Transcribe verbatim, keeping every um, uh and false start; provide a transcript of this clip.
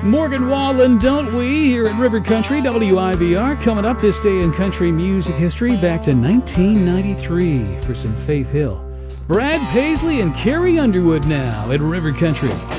Morgan Wallen, don't we, here at River Country, W I V R. Coming up this day in country music history, back to nineteen ninety-three for some Faith Hill. Brad Paisley and Carrie Underwood now at River Country.